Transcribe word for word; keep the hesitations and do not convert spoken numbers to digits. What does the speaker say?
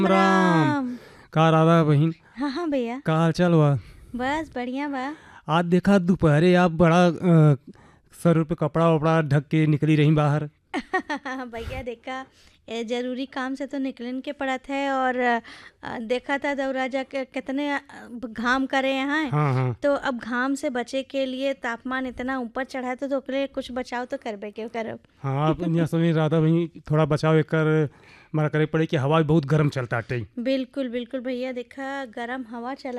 राम। राम। का राधा बहिन, हाँ हाँ भैया, का हाल चाल बा? बस बढ़िया बा। आज देखा दोपहरे आप बड़ा अ, सर पे कपड़ा वपड़ा ढक के निकली रही बाहर। भैया देखा, ये जरूरी काम से तो निकलन के पड़त है। और अ, देखा था दौरा जा के कितने अ, घाम करे यहाँ। हाँ हाँ तो अब घाम से बचे के लिए तापमान इतना ऊपर चढ़ा है, तो तो ओकरे कुछ बचाव तो करबे के करब। हाँ आप यहाँ समझ राधा बहिन थोड़ा बचाव एकर मारा करे पड़े कि हवा बहुत गर्म चलता अटे। बिल्कुल बिल्कुल भैया, देखा गरम हवा चला